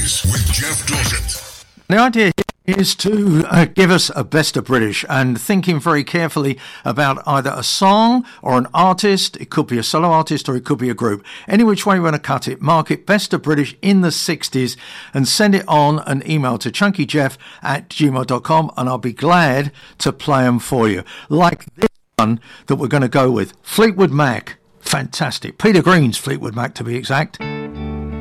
Sundays with Jeff Dorset. The idea is to give us a best of British, and thinking very carefully about either a song or an artist. It could be a solo artist or it could be a group. Any which way you want to cut it, mark it best of British in the 60s and send it on an email to chunkyjeff@gmail.com, and I'll be glad to play them for you. Like this one that we're going to go with, Fleetwood Mac. Fantastic. Peter Green's Fleetwood Mac, to be exact.